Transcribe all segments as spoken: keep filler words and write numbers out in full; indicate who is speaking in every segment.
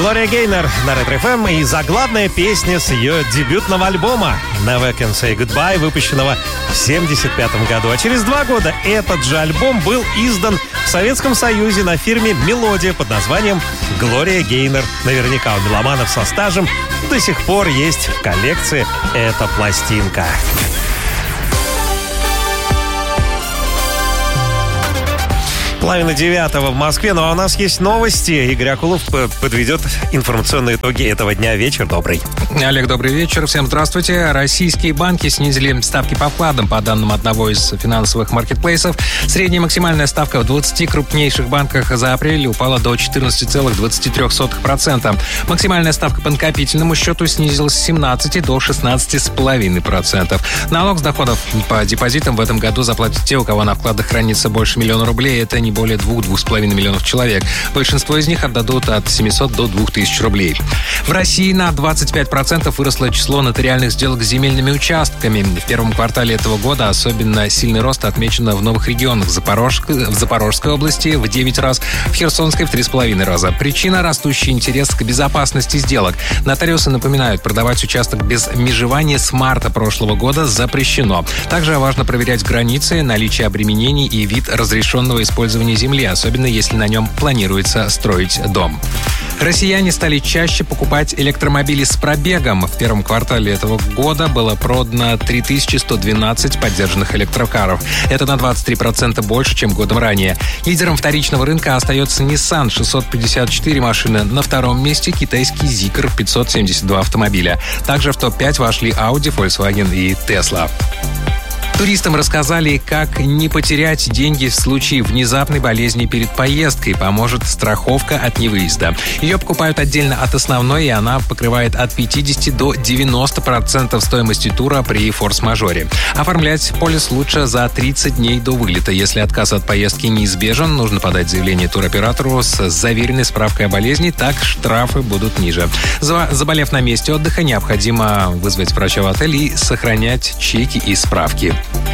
Speaker 1: Глория Гейнор на Ретро эф эм и заглавная песня с ее дебютного альбома «Never Can Say Goodbye», выпущенного в семьдесят пятом году. А через два года этот же альбом был издан в Советском Союзе на фирме «Мелодия» под названием «Глория Гейнор». Наверняка у меломанов со стажем до сих пор есть в коллекции эта пластинка. Половина девятого в Москве. Ну а у нас есть новости. Игорь Акулов подведет информационные итоги этого дня. Вечер добрый.
Speaker 2: Олег, добрый вечер. Всем здравствуйте. Российские банки снизили ставки по вкладам. По данным одного из финансовых маркетплейсов, средняя максимальная ставка в двадцати крупнейших банках за апрель упала до четырнадцати целых двадцати трёх сотых процента. Максимальная ставка по накопительному счету снизилась с семнадцати до шестнадцати целых пяти десятых процента. Налог с доходов по депозитам в этом году заплатят те, у кого на вкладах хранится больше миллиона рублей. Это не более двух-двух с половиной миллионов человек. Большинство из них отдадут от семисот до двух тысяч рублей. В России на двадцать пять процентов выросло число нотариальных сделок с земельными участками. В первом квартале этого года особенно сильный рост отмечен в новых регионах. В, Запорожск... в Запорожской области в девять раз, в Херсонской в три с половиной раза. Причина – растущий интерес к безопасности сделок. Нотариусы напоминают, продавать участок без межевания с марта прошлого года запрещено. Также важно проверять границы, наличие обременений и вид разрешенного использования земли, особенно если на нем планируется строить дом. Россияне стали чаще покупать электромобили с пробегом. В первом квартале этого года было продано три тысячи сто двенадцать поддержанных электрокаров. Это на двадцать три процента больше, чем годом ранее. Лидером вторичного рынка остается Nissan — шестьсот пятьдесят четыре машины. На втором месте китайский Zeekr — пятьсот семьдесят два автомобиля. Также в топ пять вошли Audi, Volkswagen и Tesla. Туристам рассказали, как не потерять деньги в случае внезапной болезни перед поездкой. Поможет страховка от невыезда. Ее покупают отдельно от основной, и она покрывает от пятидесяти до девяноста процентов стоимости тура при форс-мажоре. Оформлять полис лучше за тридцать дней до вылета. Если отказ от поездки неизбежен, нужно подать заявление туроператору с заверенной справкой о болезни, так штрафы будут ниже. Заболев на месте отдыха, необходимо вызвать врача в отель и сохранять чеки и справки.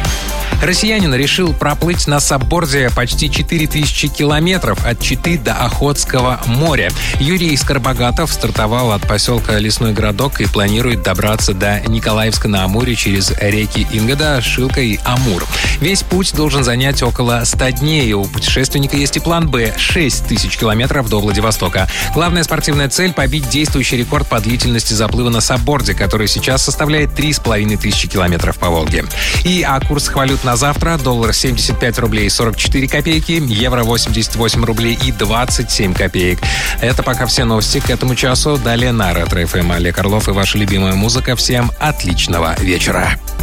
Speaker 2: Россиянин решил проплыть на сабборде почти четыре тысячи километров от Читы до Охотского моря. Юрий Скоробогатов стартовал от поселка Лесной Городок и планирует добраться до Николаевска на Амуре через реки Ингода, Шилка и Амур. Весь путь должен занять около ста дней. У путешественника есть и план «Б» — шесть тысяч километров до Владивостока. Главная спортивная цель — побить действующий рекорд по длительности заплыва на сабборде, который сейчас составляет три с половиной тысячи километров по Волге. И о курсах валют на завтра: доллар семьдесят пять рублей сорок четыре копейки, евро восемьдесят восемь рублей и двадцать семь копеек. Это пока все новости к этому часу. Далее на Ретро эф эм. Олег Орлов и ваша любимая музыка. Всем отличного вечера.